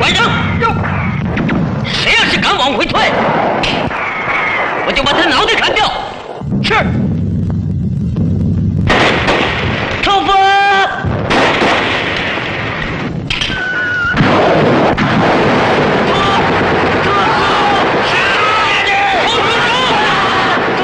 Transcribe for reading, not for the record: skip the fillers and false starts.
班长，谁要是敢往回退，我就把他脑袋砍